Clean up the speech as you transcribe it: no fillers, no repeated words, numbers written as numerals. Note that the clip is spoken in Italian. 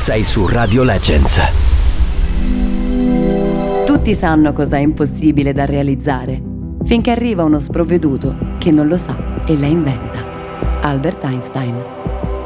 Sei su Radio Legends. Tutti sanno cosa è impossibile da realizzare, finché arriva uno sprovveduto che non lo sa e la inventa. Albert Einstein.